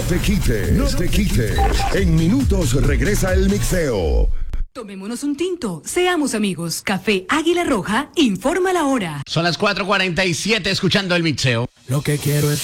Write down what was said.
te quites, no te quites. En minutos regresa el mixeo. Tomémonos un tinto, seamos amigos. Café Águila Roja, informa la hora. Son las 4:47 escuchando el mixeo. Lo que quiero es